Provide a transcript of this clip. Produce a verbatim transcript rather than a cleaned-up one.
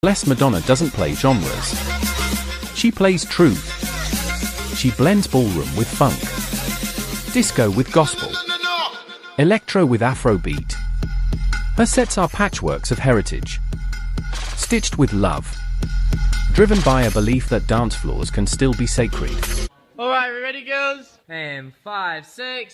Bless Madonna doesn't play genres. She plays truth. She blends ballroom with funk, disco with gospel, electro with Afrobeat. Her sets are patchworks of heritage, stitched with love, driven by a belief that dance floors can still be sacred. Alright, we ready, girls? And five, six.